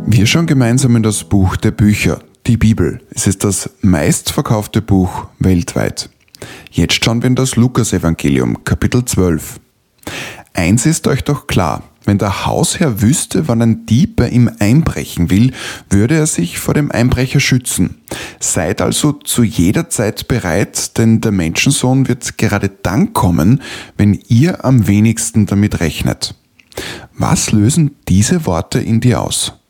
Wir schauen gemeinsam in das Buch der Bücher, die Bibel. Es ist das meistverkaufte Buch weltweit. Jetzt schauen wir in das Lukas-Evangelium, Kapitel 12. Eins ist euch doch klar: Wenn der Hausherr wüsste, wann ein Dieb bei ihm einbrechen will, würde er sich vor dem Einbrecher schützen. Seid also zu jeder Zeit bereit, denn der Menschensohn wird gerade dann kommen, wenn ihr am wenigsten damit rechnet. Was lösen diese Worte in dir aus?